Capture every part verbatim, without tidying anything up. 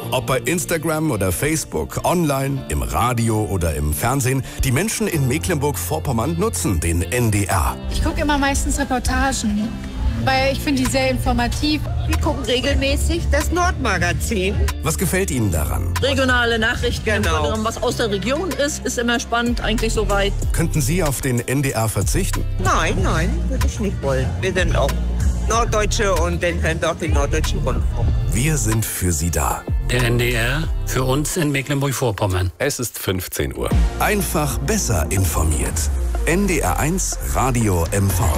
Ob bei Instagram oder Facebook, online, im Radio oder im Fernsehen, die Menschen in Mecklenburg-Vorpommern nutzen den N D R. Ich gucke immer meistens Reportagen, weil ich finde die sehr informativ. Wir gucken regelmäßig das Nordmagazin. Was gefällt Ihnen daran? Regionale Nachrichten, genau. Was aus der Region ist, ist immer spannend, eigentlich soweit. Könnten Sie auf den N D R verzichten? Nein, nein, würde ich nicht wollen. Wir sind auch Norddeutsche und dann hören wir auch den Norddeutschen Rundfunk. Wir sind für Sie da. Der N D R für uns in Mecklenburg-Vorpommern. Es ist fünfzehn Uhr. Einfach besser informiert. N D R eins Radio M V.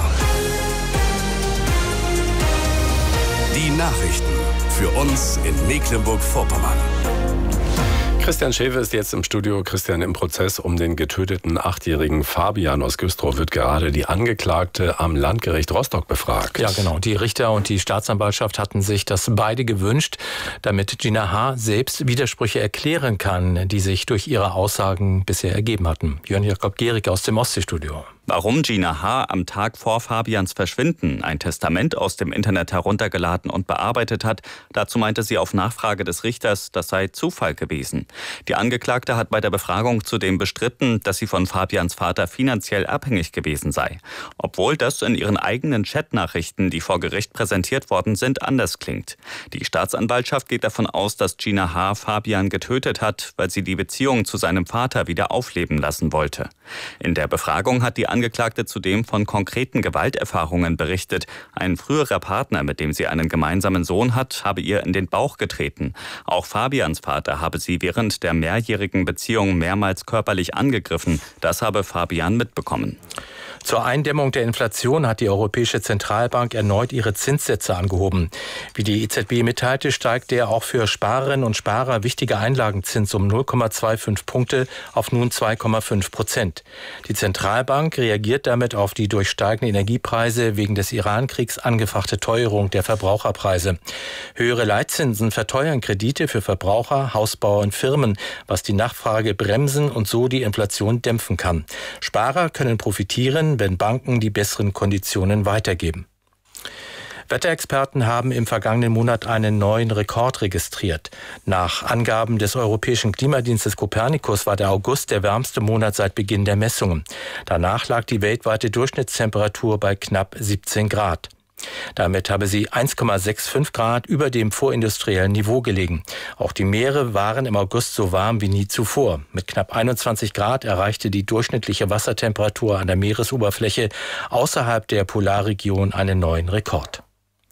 Die Nachrichten für uns in Mecklenburg-Vorpommern. Christian Schewe ist jetzt im Studio. Christian, im Prozess um den getöteten achtjährigen Fabian aus Güstrow wird gerade die Angeklagte am Landgericht Rostock befragt. Ja, genau. Die Richter und die Staatsanwaltschaft hatten sich das beide gewünscht, damit Gina H. selbst Widersprüche erklären kann, die sich durch ihre Aussagen bisher ergeben hatten. Jörn Jakob Gehrig aus dem Ostseestudio. Warum Gina H. am Tag vor Fabians Verschwinden ein Testament aus dem Internet heruntergeladen und bearbeitet hat, dazu meinte sie auf Nachfrage des Richters, das sei Zufall gewesen. Die Angeklagte hat bei der Befragung zudem bestritten, dass sie von Fabians Vater finanziell abhängig gewesen sei. Obwohl das in ihren eigenen Chatnachrichten, die vor Gericht präsentiert worden sind, anders klingt. Die Staatsanwaltschaft geht davon aus, dass Gina H. Fabian getötet hat, weil sie die Beziehung zu seinem Vater wieder aufleben lassen wollte. In der Befragung hat die Angeklagte zudem von konkreten Gewalterfahrungen berichtet. Ein früherer Partner, mit dem sie einen gemeinsamen Sohn hat, habe ihr in den Bauch getreten. Auch Fabians Vater habe sie während der mehrjährigen Beziehung mehrmals körperlich angegriffen. Das habe Fabian mitbekommen. Zur Eindämmung der Inflation hat die Europäische Zentralbank erneut ihre Zinssätze angehoben. Wie die E Z B mitteilte, steigt der auch für Sparerinnen und Sparer wichtige Einlagenzins um null Komma fünfundzwanzig Punkte auf nun zwei Komma fünf Prozent. Die Zentralbank reagiert damit auf die durch steigende Energiepreise wegen des Iran-Kriegs angefachte Teuerung der Verbraucherpreise. Höhere Leitzinsen verteuern Kredite für Verbraucher, Hausbauer und Firmen, was die Nachfrage bremsen und so die Inflation dämpfen kann. Sparer können profitieren, wenn Banken die besseren Konditionen weitergeben. Wetterexperten haben im vergangenen Monat einen neuen Rekord registriert. Nach Angaben des Europäischen Klimadienstes Copernicus war der August der wärmste Monat seit Beginn der Messungen. Danach lag die weltweite Durchschnittstemperatur bei knapp siebzehn Grad. Damit habe sie eins Komma fünfundsechzig Grad über dem vorindustriellen Niveau gelegen. Auch die Meere waren im August so warm wie nie zuvor. Mit knapp einundzwanzig Grad erreichte die durchschnittliche Wassertemperatur an der Meeresoberfläche außerhalb der Polarregion einen neuen Rekord.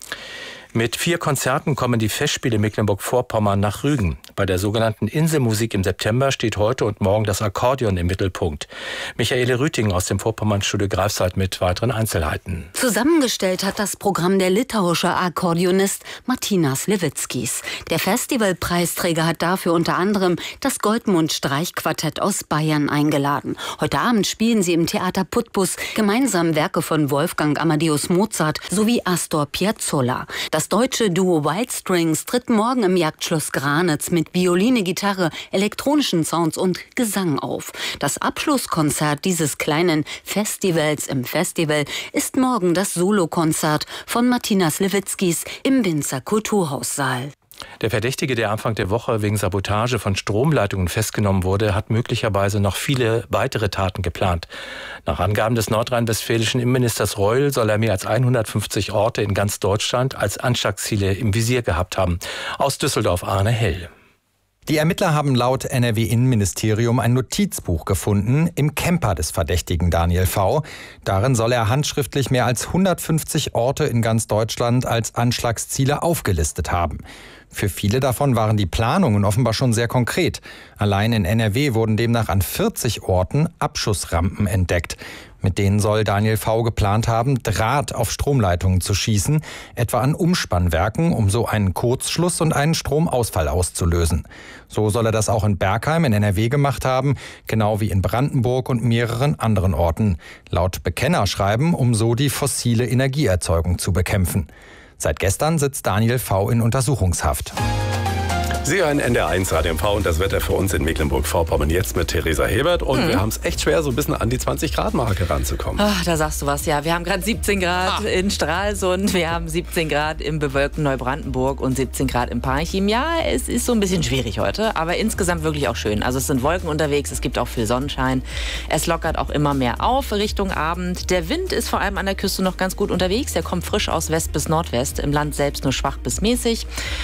Mit vier Konzerten kommen die Festspiele Mecklenburg-Vorpommern nach Rügen. Bei der sogenannten Inselmusik im September steht heute und morgen das Akkordeon im Mittelpunkt. Michaele Rüting aus dem Vorpommernstudio Greifswald mit weiteren Einzelheiten. Zusammengestellt hat das Programm der litauische Akkordeonist Martynas Levickis. Der Festivalpreisträger hat dafür unter anderem das Goldmund-Streichquartett aus Bayern eingeladen. Heute Abend spielen sie im Theater Putbus gemeinsam Werke von Wolfgang Amadeus Mozart sowie Astor Piazzolla. Das deutsche Duo Wild Strings tritt morgen im Jagdschloss Granitz mit Violine, Gitarre, elektronischen Sounds und Gesang auf. Das Abschlusskonzert dieses kleinen Festivals im Festival ist morgen das Solokonzert von Martynas Levickis im Winzer Kulturhaussaal. Der Verdächtige, der Anfang der Woche wegen Sabotage von Stromleitungen festgenommen wurde, hat möglicherweise noch viele weitere Taten geplant. Nach Angaben des nordrhein-westfälischen Innenministers Reul soll er mehr als hundertfünfzig Orte in ganz Deutschland als Anschlagsziele im Visier gehabt haben. Aus Düsseldorf Arne Hell. Die Ermittler haben laut N R W-Innenministerium ein Notizbuch gefunden im Camper des Verdächtigen Daniel V. Darin soll er handschriftlich mehr als hundertfünfzig Orte in ganz Deutschland als Anschlagsziele aufgelistet haben. Für viele davon waren die Planungen offenbar schon sehr konkret. Allein in N R W wurden demnach an vierzig Orten Abschussrampen entdeckt. Mit denen soll Daniel V. geplant haben, Draht auf Stromleitungen zu schießen, etwa an Umspannwerken, um so einen Kurzschluss und einen Stromausfall auszulösen. So soll er das auch in Bergheim in N R W gemacht haben, genau wie in Brandenburg und mehreren anderen Orten. Laut Bekennerschreiben, um so die fossile Energieerzeugung zu bekämpfen. Seit gestern sitzt Daniel V. in Untersuchungshaft. Sie hören N D R eins Radio M V und das Wetter für uns in Mecklenburg-Vorpommern jetzt mit Theresa Hebert. Und mhm. wir haben es echt schwer, so ein bisschen an die zwanzig Grad Marke ranzukommen. Oh, da sagst du was, ja. Wir haben gerade siebzehn Grad ah. in Stralsund, wir haben siebzehn Grad im bewölkten Neubrandenburg und siebzehn Grad im Parchim. Ja, es ist so ein bisschen schwierig heute, aber insgesamt wirklich auch schön. Also es sind Wolken unterwegs, es gibt auch viel Sonnenschein. Es lockert auch immer mehr auf Richtung Abend. Der Wind ist vor allem an der Küste noch ganz gut unterwegs. Der kommt frisch aus West bis Nordwest, im Land selbst nur schwach bis mäßig.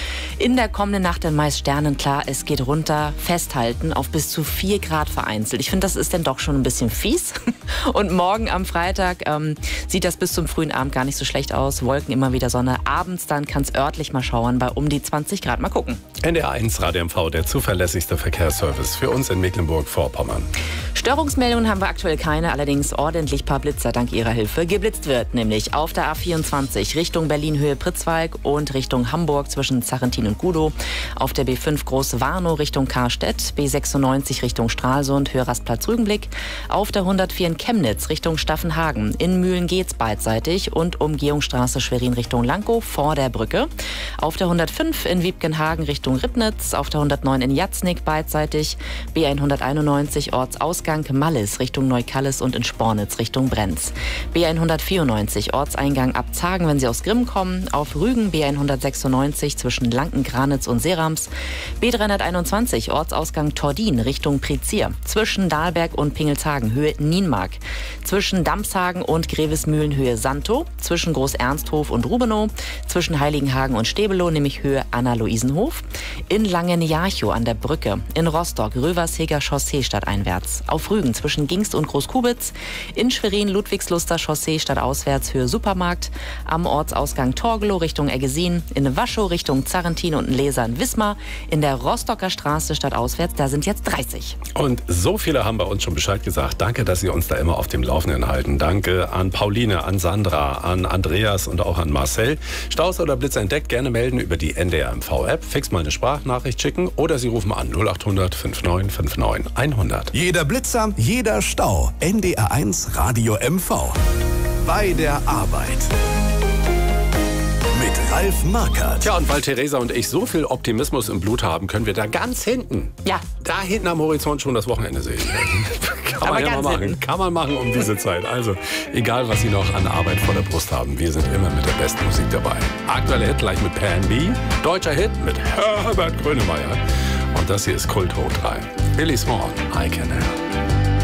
In der kommenden Nacht dann meist sternenklar. Es geht runter, festhalten auf bis zu vier Grad vereinzelt. Ich finde, das ist dann doch schon ein bisschen fies. Und morgen am Freitag ähm, sieht das bis zum frühen Abend gar nicht so schlecht aus. Wolken, immer wieder Sonne. Abends dann kann es örtlich mal schauern bei um die zwanzig Grad. Mal gucken. N D R eins Radio M V, der zuverlässigste Verkehrsservice für uns in Mecklenburg-Vorpommern. Störungsmeldungen haben wir aktuell keine, allerdings ordentlich paar Blitzer dank Ihrer Hilfe. Geblitzt wird nämlich auf der A vierundzwanzig Richtung Berlin-Höhe Pritzwalk und Richtung Hamburg zwischen Zarrentin und Gudow. Auf der B fünf Groß-Warnow Richtung Karstedt, B sechsundneunzig Richtung Stralsund, Höhe Rastplatz-Rügenblick. Auf der hundertvier in Chemnitz Richtung Staffenhagen. In Mühlen geht's beidseitig und Umgehungsstraße Schwerin Richtung Lankow vor der Brücke. Auf der hundertfünf in Wiebkenhagen Richtung Ribnitz. Auf der hundertneun in Jatznig beidseitig. B hunderteinundneunzig Ortsausgang Mallis Richtung Neukallis und in Spornitz Richtung Brenz. B hundertvierundneunzig Ortseingang ab Zagen, wenn Sie aus Grimm kommen. Auf Rügen B hundertsechsundneunzig zwischen Lanken, Granitz und Serams. B dreihunderteinundzwanzig Ortsausgang Tordin Richtung Prizier. Zwischen Dahlberg und Pingelshagen Höhe Nienmark. Zwischen Dampshagen und Grevesmühlen Höhe Santo. Zwischen Groß-Ernsthof und Rubenow. Zwischen Heiligenhagen und Stäbelow nämlich Höhe Anna-Luisenhof. In Langen-Jarchow an der Brücke. In Rostock Röversheger Chaussee stadteinwärts. Auf Rügen zwischen Gingst und Großkubitz. In Schwerin Ludwigsluster Chaussee stadtauswärts Höhe Supermarkt. Am Ortsausgang Torgelow Richtung Eggesin. In Waschow Richtung Zarrentin und in Lesern Wismar. In der Rostocker Straße stadtauswärts, da sind jetzt dreißig. Und so viele haben bei uns schon Bescheid gesagt. Danke, dass Sie uns da immer auf dem Laufenden halten. Danke an Pauline, an Sandra, an Andreas und auch an Marcel. Staus oder Blitz entdeckt, gerne melden über die N D R M V-App. Fix mal eine Sprachnachricht schicken oder Sie rufen an null achthundert fünfundneunzig neunundfünfzig hundert. Jeder Blitzer, jeder Stau. N D R eins Radio M V. Bei der Arbeit. Mit Ralf Markert. Tja, und weil Theresa und ich so viel Optimismus im Blut haben, können wir da ganz hinten, ja, da hinten am Horizont schon das Wochenende sehen. Kann man Aber ja mal machen. Hinten. Kann man machen um diese Zeit. Also, egal was Sie noch an Arbeit vor der Brust haben, wir sind immer mit der besten Musik dabei. Aktueller Hit gleich mit Pan B, deutscher Hit mit Herbert Grönemeyer. Und das hier ist Kult hoch drei. Billy Swan, I Can Help.